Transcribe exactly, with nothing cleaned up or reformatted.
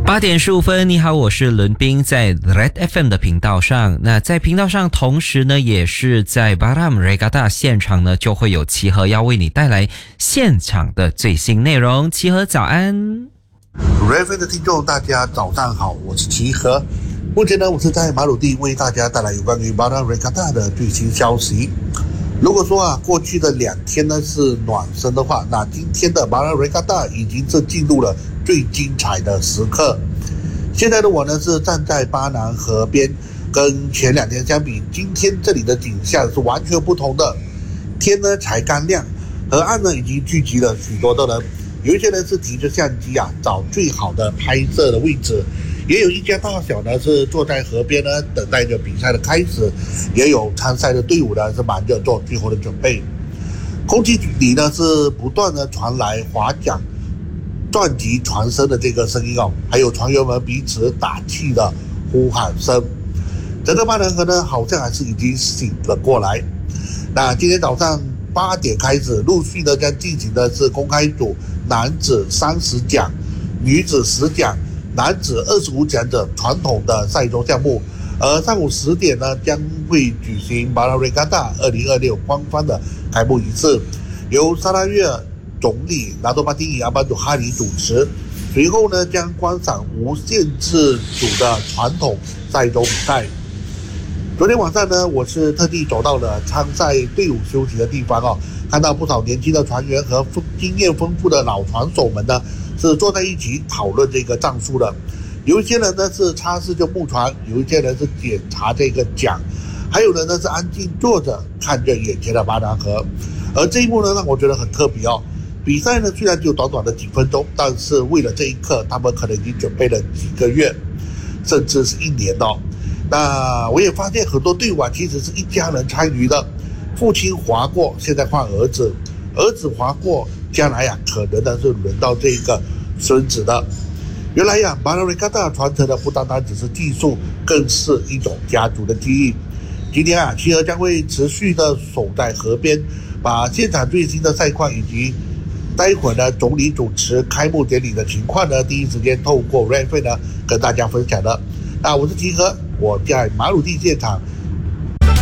八点十五分，你好，我是伦斌，在 Red F M 的频道上。那在频道上，同时呢，也是在 Baram Regatta 现场呢，就会有齐和要为你带来现场的最新内容。齐和早安 ，Red F M 的听众大家早上好，我是齐和。目前呢，我是在马鲁地为大家带来有关于 Baram Regatta 的最新消息。如果说啊，过去的两天呢是暖身的话，那今天的 Baram Regatta 已经是进入了最精彩的时刻。现在的我呢是站在巴南河边，跟前两天相比，今天这里的景象是完全不同的。天呢才刚亮，河岸呢已经聚集了许多的人，有一些人是提着相机啊找最好的拍摄的位置，也有一家大小呢是坐在河边呢等待着比赛的开始，也有参赛的队伍呢是忙着做最后的准备。空气里呢是不断的传来划桨撞击船身的这个声音哦，还有船员们彼此打气的呼喊声。整个巴南河呢好像还是已经醒了过来。那今天早上八点开始，陆续的将进行的是公开组男子三十桨、女子十桨、男子二十五桨的传统的赛舟项目。而上午十点呢，将会举行 Baram Regatta 二零二六官方的开幕仪式，由沙拉越总理拿多巴丁尼阿班杜哈里主持。随后呢，将观赏无限制组的传统赛舟比赛。昨天晚上呢，我是特地走到了参赛队伍休息的地方哦，看到不少年轻的船员和经验丰富的老船手们呢，是坐在一起讨论这个战术的。有一些人呢是擦拭着木船，有一些人是检查这个桨，还有人呢是安静坐着看着眼前的巴南河。而这一幕呢，让我觉得很特别哦。比赛呢虽然只有短短的几分钟，但是为了这一刻，他们可能已经准备了几个月，甚至是一年哦。那我也发现很多队伍啊，其实是一家人参与的。父亲划过，现在换儿子；儿子划过，将来呀、啊，可能呢是轮到这个孙子的。原来呀、啊、Baram Regatta 传承的不单单只是技术，更是一种家族的记忆。今天啊，齐和将会持续的守在河边，把现场最新的赛况以及待会呢总理主持开幕典礼的情况呢，第一时间透过 Red F M 呢跟大家分享的。那我是齐和，我在马鲁地现场